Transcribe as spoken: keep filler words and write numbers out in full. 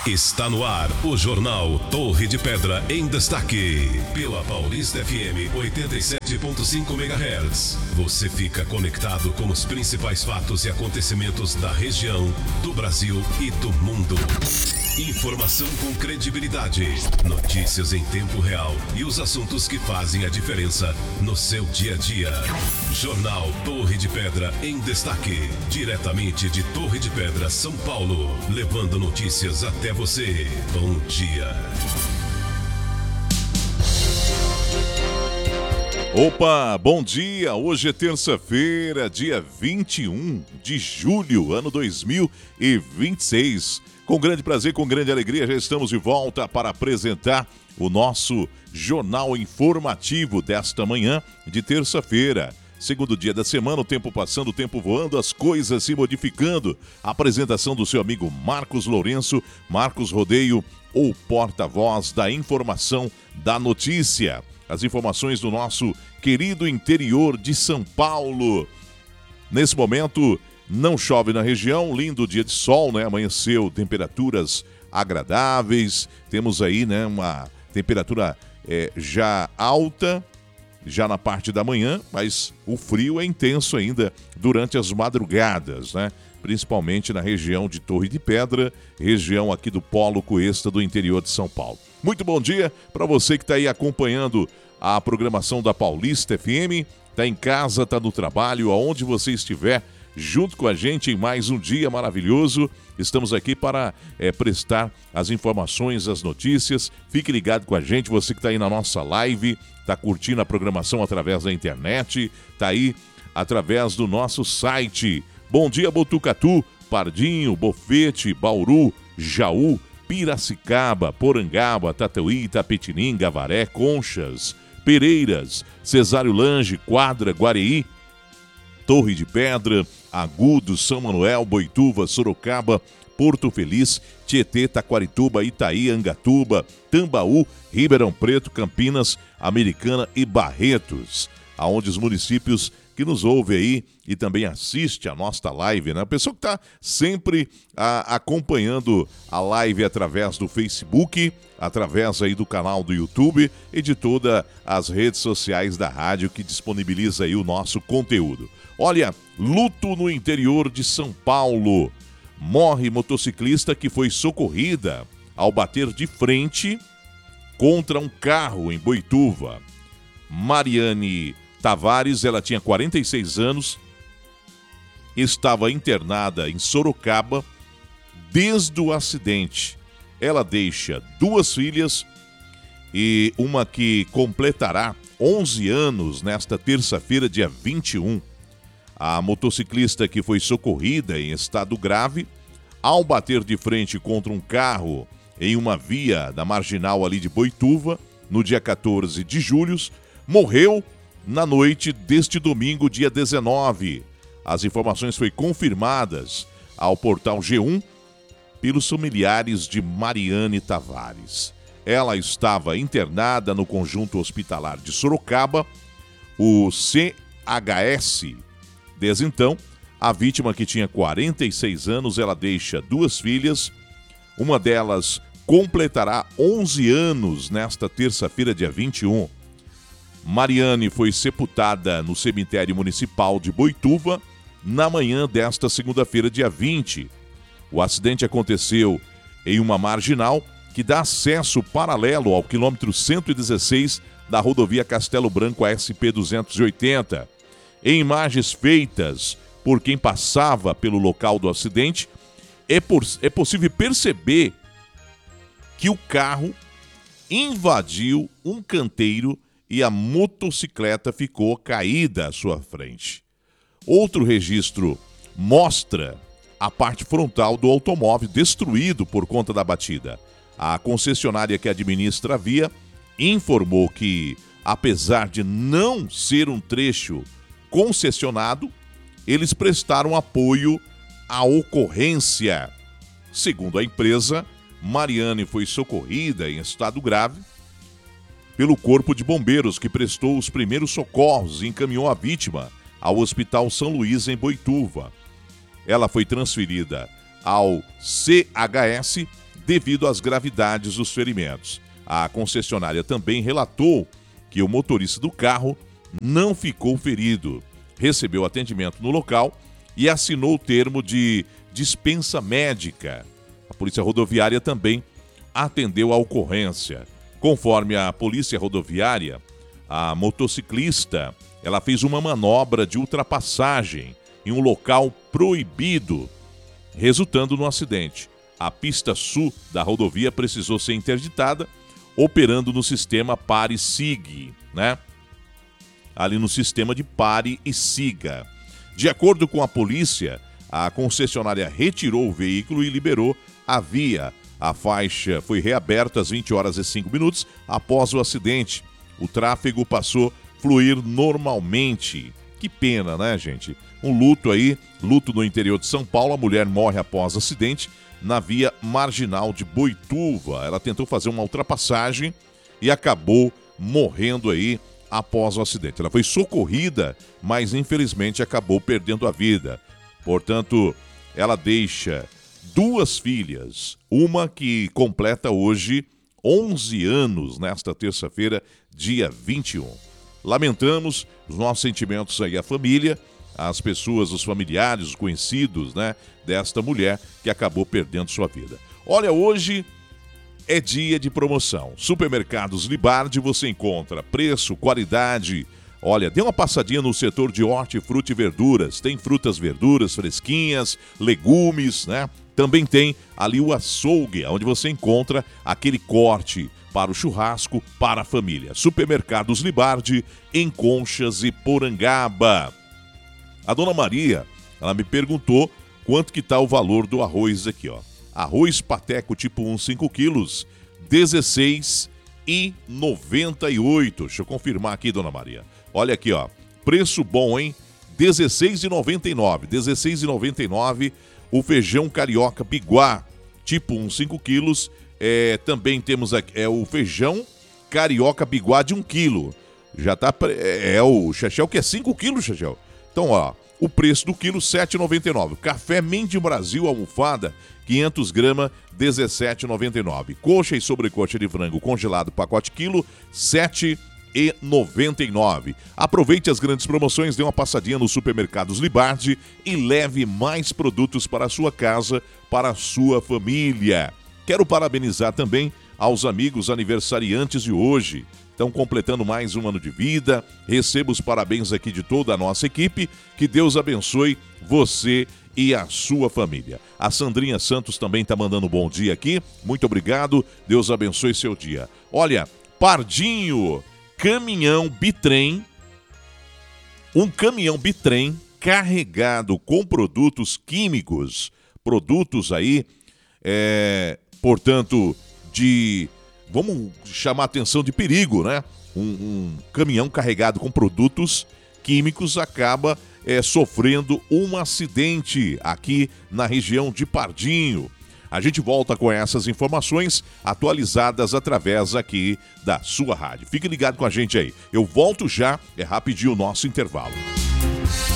Está no ar o Jornal Torre de Pedra em Destaque. Pela Paulista F M oitenta e sete ponto cinco megahertz. Você fica conectado com os principais fatos e acontecimentos da região, do Brasil e do mundo. Informação com credibilidade, notícias em tempo real e os assuntos que fazem a diferença no seu dia a dia. Jornal Torre de Pedra em Destaque, diretamente de Torre de Pedra, São Paulo, levando notícias até você. Bom dia. Opa, bom dia! Hoje é terça-feira, dia vinte e um de julho, ano dois mil e vinte e seis. Com grande prazer, com grande alegria, já estamos de volta para apresentar o nosso jornal informativo desta manhã de terça-feira. Segundo dia da semana, o tempo passando, o tempo voando, as coisas se modificando. A apresentação do seu amigo Marcos Lourenço, Marcos Rodeio, o porta-voz da informação da notícia. As informações do nosso querido interior de São Paulo. Nesse momento, não chove na região, lindo dia de sol, né? Amanheceu, temperaturas agradáveis. Temos aí, né, uma temperatura é, já alta, já na parte da manhã, mas o frio é intenso ainda durante as madrugadas, né? Principalmente na região de Torre de Pedra, região aqui do Polo Cuesta do interior de São Paulo. Muito bom dia para você que está aí acompanhando a programação da Paulista F M, está em casa, está no trabalho, aonde você estiver, junto com a gente em mais um dia maravilhoso. Estamos aqui para é, prestar as informações, as notícias. Fique ligado com a gente, você que está aí na nossa live, está curtindo a programação através da internet, está aí através do nosso site. Bom dia, Botucatu, Pardinho, Bofete, Bauru, Jaú, Piracicaba, Porangaba, Tatuí, Tapetininga, Avaré, Conchas, Pereiras, Cesário Lange, Quadra, Guareí, Torre de Pedra, Agudo, São Manuel, Boituva, Sorocaba, Porto Feliz, Tietê, Taquarituba, Itaí, Angatuba, Tambaú, Ribeirão Preto, Campinas, Americana e Barretos, aonde os municípios que nos ouve aí e também assiste a nossa live, né? A pessoa que está sempre a, acompanhando a live através do Facebook, através aí do canal do YouTube e de todas as redes sociais da rádio que disponibiliza aí o nosso conteúdo. Olha, luto no interior de São Paulo. Morre motociclista que foi socorrida ao bater de frente contra um carro em Boituva. Mariane Tavares, ela tinha quarenta e seis anos, estava internada em Sorocaba desde o acidente. Ela deixa duas filhas e uma que completará onze anos nesta terça-feira, dia vinte e um. A motociclista que foi socorrida em estado grave, ao bater de frente contra um carro em uma via da marginal ali de Boituva, no dia quatorze de julho, morreu na noite deste domingo, dia dezenove. As informações foram confirmadas ao portal G um pelos familiares de Mariane Tavares. Ela estava internada no conjunto hospitalar de Sorocaba, o C H S. Desde então, a vítima, que tinha quarenta e seis anos, ela deixa duas filhas. Uma delas completará onze anos nesta terça-feira, dia vinte e um. Mariane foi sepultada no cemitério municipal de Boituva na manhã desta segunda-feira, dia vinte. O acidente aconteceu em uma marginal que dá acesso paralelo ao quilômetro cento e dezesseis da rodovia Castelo Branco A S P duzentos e oitenta. Em imagens feitas por quem passava pelo local do acidente, é, por, é possível perceber que o carro invadiu um canteiro e a motocicleta ficou caída à sua frente. Outro registro mostra a parte frontal do automóvel destruído por conta da batida. A concessionária que administra a via informou que, apesar de não ser um trecho concessionado, eles prestaram apoio à ocorrência. Segundo a empresa, Mariane foi socorrida em estado grave pelo Corpo de Bombeiros, que prestou os primeiros socorros e encaminhou a vítima ao Hospital São Luís, em Boituva. Ela foi transferida ao C H S devido às gravidades dos ferimentos. A concessionária também relatou que o motorista do carro não ficou ferido, recebeu atendimento no local e assinou o termo de dispensa médica. A Polícia Rodoviária também atendeu a ocorrência. Conforme a Polícia Rodoviária, a motociclista ela fez uma manobra de ultrapassagem em um local proibido, resultando no acidente. A pista sul da rodovia precisou ser interditada, operando no sistema pare e siga, né? Ali no sistema de pare e siga. De acordo com a polícia, a concessionária retirou o veículo e liberou a via. A faixa foi reaberta às vinte horas e cinco minutos após o acidente. O tráfego passou a fluir normalmente. Que pena, né, gente? Um luto aí, luto no interior de São Paulo. A mulher morre após acidente na via marginal de Boituva. Ela tentou fazer uma ultrapassagem e acabou morrendo aí após o acidente. Ela foi socorrida, mas infelizmente acabou perdendo a vida. Portanto, ela deixa duas filhas, uma que completa hoje onze anos, nesta terça-feira, dia vinte e um. Lamentamos os nossos sentimentos aí à família, às pessoas, os familiares, os conhecidos, né, desta mulher que acabou perdendo sua vida. Olha, hoje é dia de promoção. Supermercados Libardi, você encontra preço, qualidade. Olha, dê uma passadinha no setor de hortifruti e verduras. Tem frutas, verduras fresquinhas, legumes, né? Também tem ali o açougue, onde você encontra aquele corte para o churrasco, para a família. Supermercados Libardi, em Conchas e Porangaba. A dona Maria, ela me perguntou quanto que tá o valor do arroz aqui, ó. Arroz Pateco tipo um, cinco quilos, dezesseis reais e noventa e oito. Deixa eu confirmar aqui, dona Maria. Olha aqui, ó. Preço bom, hein? dezesseis reais e noventa e nove. dezesseis reais e noventa e nove. O feijão carioca Biguá, tipo um, cinco quilos. É, também temos aqui é, o feijão carioca Biguá de um quilo. Já tá. É, é o Chechel que é cinco quilos, Chechel. Então, ó. O preço do quilo, sete reais e noventa e nove. Café Mendes Brasil almofada, quinhentos gramas, dezessete reais e noventa e nove. Coxa e sobrecoxa de frango congelado, pacote quilo, sete reais e noventa e nove. Aproveite as grandes promoções, dê uma passadinha nos supermercados Libardi e leve mais produtos para a sua casa, para a sua família. Quero parabenizar também aos amigos aniversariantes de hoje. Estão completando mais um ano de vida. Recebo os parabéns aqui de toda a nossa equipe. Que Deus abençoe você e a sua família. A Sandrinha Santos também está mandando um bom dia aqui. Muito obrigado. Deus abençoe seu dia. Olha, Pardinho, caminhão bitrem. Um caminhão bitrem carregado com produtos químicos. Produtos aí, é, portanto, de... Vamos chamar a atenção de perigo, né? Um, um caminhão carregado com produtos químicos acaba é, sofrendo um acidente aqui na região de Pardinho. A gente volta com essas informações atualizadas através aqui da sua rádio. Fique ligado com a gente aí. Eu volto já, é rapidinho o nosso intervalo.